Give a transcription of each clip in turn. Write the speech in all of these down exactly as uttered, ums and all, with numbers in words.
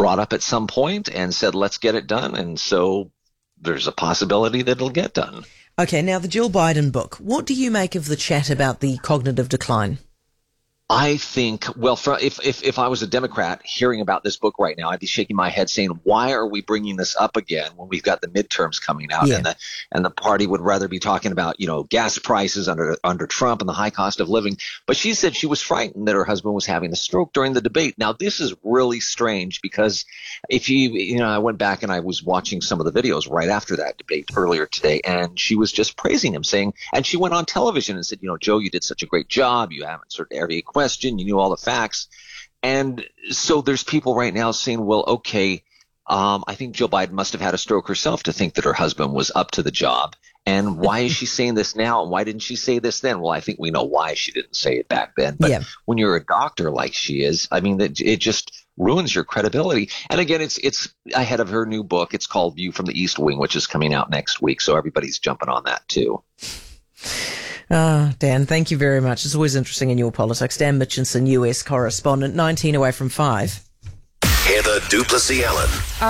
brought up at some point and said, let's get it done. And so there's a possibility that it'll get done. Okay, now the Jill Biden book. What do you make of the chat about the cognitive decline? I think, well, for, if, if if I was a Democrat hearing about this book right now, I'd be shaking my head saying, why are we bringing this up again when we've got the midterms coming out? Yeah. And the and the party would rather be talking about, you know, gas prices under under Trump and the high cost of living. But she said she was frightened that her husband was having a stroke during the debate. Now, this is really strange because if you, you know, I went back and I was watching some of the videos right after that debate earlier today, and she was just praising him, saying, and she went on television and said, you know, Joe, you did such a great job. You answered every question. You knew all the facts. And so there's people right now saying, well, okay, um, I think Jill Biden must have had a stroke herself to think that her husband was up to the job. And why is she saying this now? And why didn't she say this then? Well, I think we know why she didn't say it back then. But yeah. when you're a doctor like she is, I mean, it, it just ruins your credibility. And again, it's it's ahead of her new book. It's called View from the East Wing, which is coming out next week. So everybody's jumping on that too. Ah, oh, Dan, thank you very much. It's always interesting in your politics. Dan Mitchinson, U S correspondent, nineteen away from five. Heather du Plessis-Allen.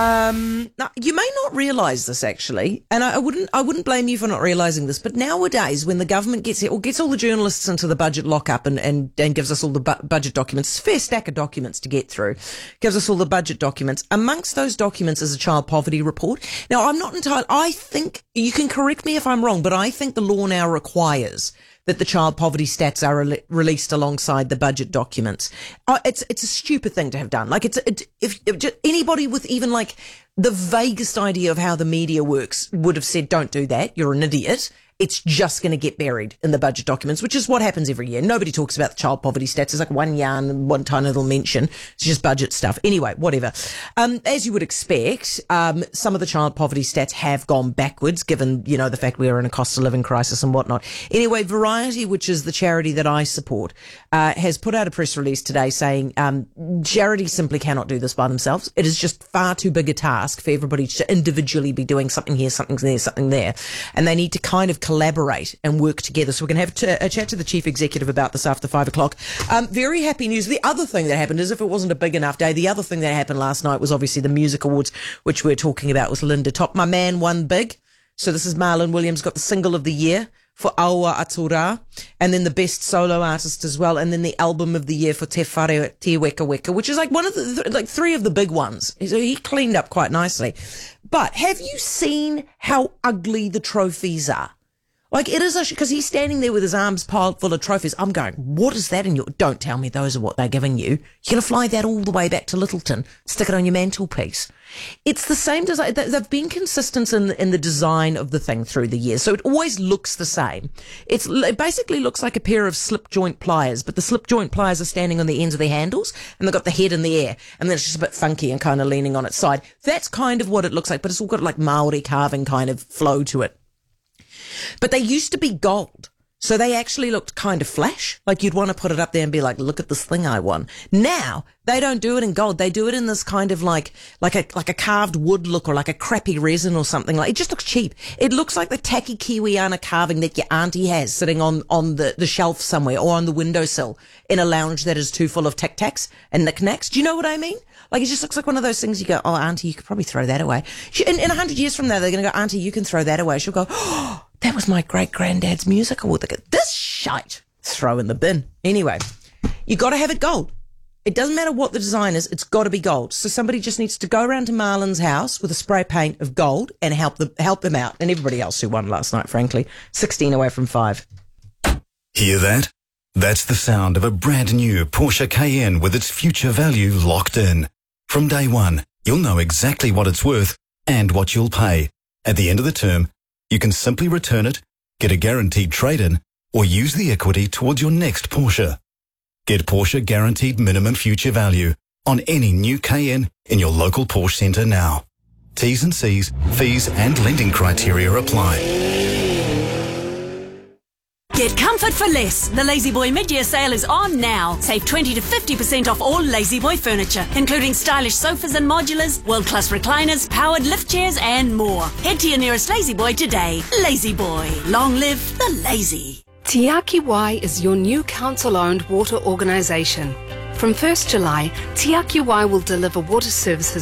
Um, now, you may not realise this actually, and I, I wouldn't, I wouldn't blame you for not realising this. But nowadays, when the government gets it or gets all the journalists into the budget lockup and and, and gives us all the bu- budget documents, it's a fair stack of documents to get through. Gives us all the budget documents. Amongst those documents is a child poverty report. Now, I'm not entirely. I think you can correct me if I'm wrong, but I think the law now requires that the child poverty stats are re- released alongside the budget documents. Uh, it's it's a stupid thing to have done. Like, it's it, if, if just anybody with even like the vaguest idea of how the media works would have said, "Don't do that. You're an idiot." It's just going to get buried in the budget documents, which is what happens every year. Nobody talks about the child poverty stats. It's like one yarn, one tiny little mention. It's just budget stuff. Anyway, whatever. Um, as you would expect, um, some of the child poverty stats have gone backwards, given, you know, the fact we are in a cost of living crisis and whatnot. Anyway, Variety, which is the charity that I support, uh, has put out a press release today saying, um, charities simply cannot do this by themselves. It is just far too big a task for everybody to individually be doing something here, something there, something there. And they need to kind of collaborate and work together. So we're going to have to, a chat to the chief executive about this after five o'clock. Um, very happy news. The other thing that happened is, if it wasn't a big enough day, the other thing that happened last night was obviously the music awards, which we're talking about, was Linda Top. My man won big. So this is Marlon Williams, got the single of the year for Aua Atura, and then the best solo artist as well, and then the album of the year for Te Whare Te Weka Weka, which is like one of the, th- like three of the big ones. So he cleaned up quite nicely. But have you seen how ugly the trophies are? Like, it is, because he's standing there with his arms piled full of trophies. I'm going, what is that in your... Don't tell me those are what they're giving you. You're going to fly that all the way back to Littleton, stick it on your mantelpiece. It's the same design. They've been consistent in the, in the design of the thing through the years, so it always looks the same. It's, it basically looks like a pair of slip joint pliers, but the slip joint pliers are standing on the ends of their handles, and they've got the head in the air, and then it's just a bit funky and kind of leaning on its side. That's kind of what it looks like, but it's all got like Maori carving kind of flow to it. But they used to be gold, so they actually looked kind of flash. Like, you'd want to put it up there and be like, look at this thing I won. Now, they don't do it in gold. They do it in this kind of like, like a, like a carved wood look, or like a crappy resin or something. Like, it just looks cheap. It looks like the tacky Kiwiana carving that your auntie has sitting on, on the, the shelf somewhere, or on the windowsill in a lounge that is too full of Tic Tacs and knickknacks. Do you know what I mean? Like, it just looks like one of those things you go, oh, auntie, you could probably throw that away. She, in, in a hundred years from now, they're going to go, auntie, you can throw that away. She'll go, oh, that was my great-granddad's music award. They go, this shite. Throw in the bin. Anyway, you got to have it gold. It doesn't matter what the design is. It's got to be gold. So somebody just needs to go around to Marlon's house with a spray paint of gold and help them, help them out. And everybody else who won last night, frankly. sixteen away from five. Hear that? That's the sound of a brand new Porsche Cayenne with its future value locked in. From day one, you'll know exactly what it's worth and what you'll pay. At the end of the term, you can simply return it, get a guaranteed trade-in, or use the equity towards your next Porsche. Get Porsche Guaranteed Minimum Future Value on any new Cayenne in your local Porsche centre now. T's and C's, fees and lending criteria apply. Get comfort for less. The La-Z-Boy mid-year sale is on now. Save twenty to fifty percent off all La-Z-Boy furniture, including stylish sofas and modulars, world-class recliners, powered lift chairs and more. Head to your nearest La-Z-Boy today. La-Z-Boy. Long live the lazy. Te Aki Wai is your new council-owned water organisation. From first July, Te Aki Wai will deliver water services